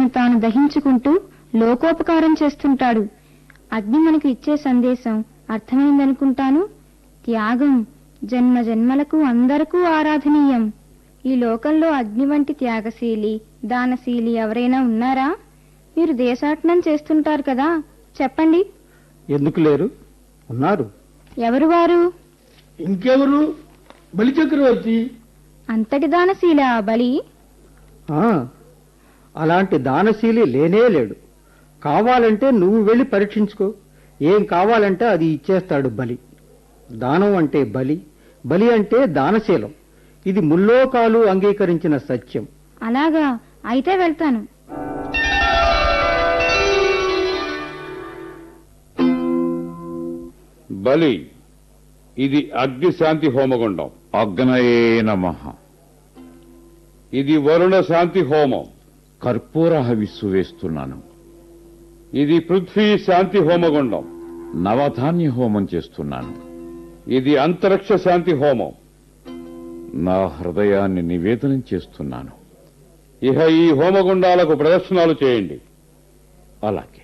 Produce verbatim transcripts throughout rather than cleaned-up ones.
తనను తాను దహించుకుంటూ లోకోపకారం చేస్తుంటాడు. అగ్ని మనకు ఇచ్చే సందేశం అర్థమైందనుకుంటాను. త్యాగం జన్మ జన్మలకు అందరికీ ఆరాధనీయం. ఈ లోకంలో అగ్ని వంటి త్యాగశీలి, దానశీలి ఎవరైనా ఉన్నారా? మీరు దేశాటనం చేస్తుంటారు కదా, చెప్పండి. ఎందుకు లేరు? ఉన్నారు. ఎవరు వారు? ఇంకెవరు? బలి చక్రవర్తి. అంతటి దానశీల బలి? అలాంటి దానశీలి లేనే లేడు. కావాలంటే నువ్వు వెళ్ళి పరీక్షించుకో. ఏం కావాలంటే అది ఇచ్చేస్తాడు బలి. దానం అంటే బలి, బలి అంటే దానశీలం. ఇది ముల్లోకాలు అంగీకరించిన సత్యం. అలాగా, అయితే వెళ్తాను. బలి, ఇది అగ్ని శాంతి హోమగుండం. అగ్నయే నమః. ఇది వరుణ శాంతి హోమం. కర్పూర హవిస్సు వేస్తున్నాను. ఇది పృథ్వీ శాంతి హోమగుండం. నవధాన్య హోమం చేస్తున్నాను. ఇది అంతరిక్ష శాంతి హోమం. నా హృదయాన్ని నివేదనం చేస్తున్నాను. ఇహ ఈ హోమగుండాలకు ప్రదర్శనలు చేయండి. అలాగే.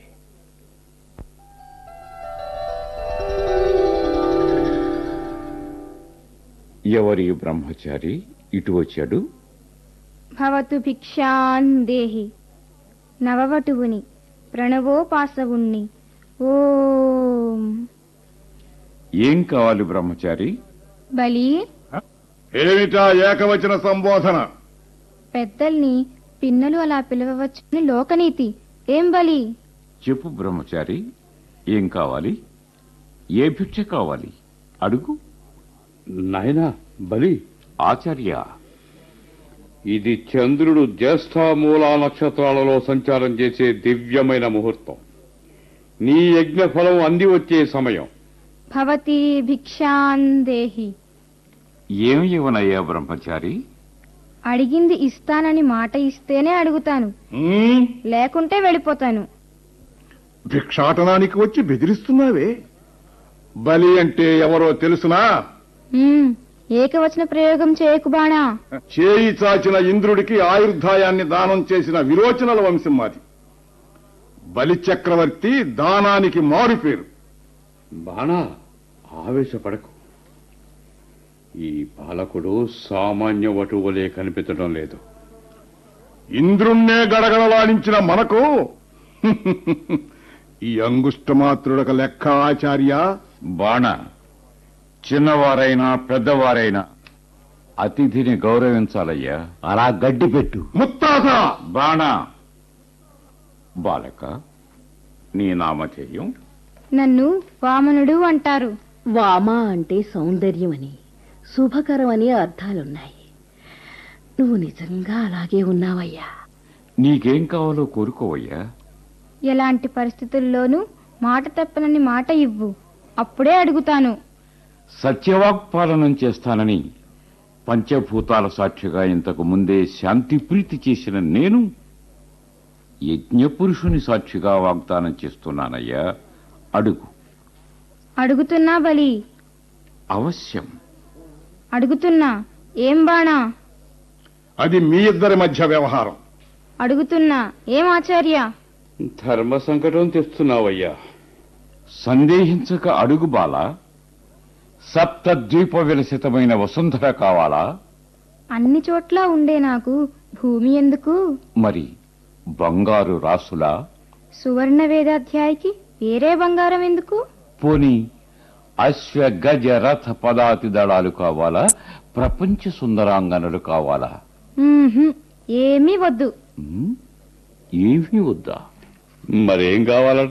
ఎవరి బ్రహ్మచారి ఇటు వచ్చాడు? భవతు భిక్షాన్ దేహి. నవవటువుని, ప్రణవోపాసవుణ్ణి. ఓం. ఏం కావాలి బ్రహ్మచారి? బలి, ఏమిటా ఏకవచన సంబోధన? పెద్దల్ని పిన్నలు అలా పిలవవచ్చని లోకనీతి. ఏం బలి? చెప్పు బ్రహ్మచారి, ఏం కావాలి? ఏ భిక్ష కావాలి? అడుగు. నాయనా బలి, ఆచార్య, ఇది చంద్రుడు జ్యేష్ఠ మూలా నక్షత్రాలలో సంచారం చేసే దివ్యమైన ముహూర్తం. నీ యజ్ఞ ఫలం అంది వచ్చే సమయం. భవతి భిక్షాన్ దేహి. ఏం ఇవ్వనయ్యా బ్రహ్మచారి? అడిగింది ఇస్తానని మాట ఇస్తేనే అడుగుతాను, లేకుంటే వెళ్ళిపోతాను. భిక్షాటనానికి వచ్చి బెదిరిస్తున్నావే? బలి అంటే ఎవరో తెలుసునా? ఉమ్, ఏకవచన ప్రయోగం చేయకు బాణా. చేయి చాచిన ఇంద్రుడికి ఆయుర్ధాయాన్ని దానం చేసిన విరోచనల వంశం మాది. బలి చక్రవర్తి దానానికి మారుపేరు. బాణా, ఆవేశపడకు. ఈ పాలకుడు సామాన్య వటువులే కనిపించడం లేదు. ఇంద్రుణ్ణే గడగడలాడించిన మనకు ఈ అంగుష్టమాత్రుడక లెక్క ఆచార్య. బాణ, చిన్నవారైనా పెద్దవారైనా అతిథిని గౌరవించాలయ్యా. అలా గడ్డి పెట్టు. ముత్తాత! బాణ. బాలక, నీ నామధేయం? నన్ను వామనుడు అంటారు. వామ అంటే సౌందర్యమని, శుభకరమని అర్థాలున్నాయి. నువ్వు నిజంగా అలాగే ఉన్నావయ్యా. నీకేం కావాలో కోరుకోవయ్యా. ఎలాంటి పరిస్థితుల్లోనూ మాట తప్పనని మాట ఇవ్వు, అప్పుడే అడుగుతాను. సత్యవాక్పాలనం చేస్తానని పంచభూతాల సాక్షిగా ఇంతకు ముందే శాంతి ప్రీతి చేసిన నేను యజ్ఞపురుషుని సాక్షిగా వాగ్దానం చేస్తున్నానయ్యా. అడుగు. అడుగుతున్నా బలి. అవశ్యం అడుగుతున్నా. ఏం బాణా? అది మీ ఇద్దరి మధ్య వ్యవహారం. అడుగుతున్నా. ఏం ఆచార్య? ధర్మ సంకటం తెస్తున్నావయ్యా. సందేహించక అడుగు బాల. సప్తద్వీప విలసితమైన వసుంధర కావాలా? అన్ని చోట్ల ఉండే నాకు భూమి ఎందుకు? మరి బంగారు రాసులా? సువర్ణ వేదాధ్యాయికి వేరే బంగారం ఎందుకు? పోనీ అశ్వ గజ రథ పదాతి దళాలు కావాలా? ప్రపంచ సుందరాంగనలు కావాలా? ఏమీ వద్దు. ఏమీ వద్దా? మరేం కావాలట?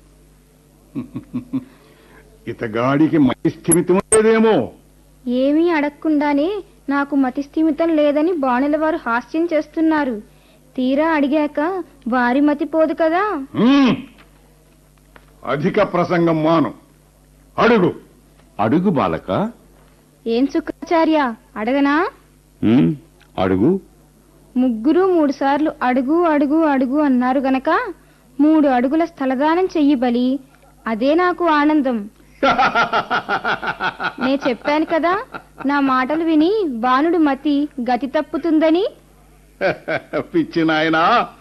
ఇతగాడికి మతి స్థిమితం లేదేమో. ఏమీ అడగకుండానే నాకు మతి స్థిమితం లేదని బాణుల వారు హాస్యం చేస్తున్నారు. తీరా అడిగాక వారి మతి పోదు కదా. అధిక ప్రసంగం మాను. అడుగు. అడుగు బాలక. ఏం శుక్రాచార్య, అడగనా? అడుగు. ముగ్గురు మూడు సార్లు అడుగు అడుగు అడుగు అన్నారు గనక మూడు అడుగుల స్థలదానం చెయ్యి బలి. అదే నాకు ఆనందం. నే చెప్పాను కదా, నా మాటలు విని బాణుడు మతి గతి తప్పుతుందని. పిచ్చి నాయనా,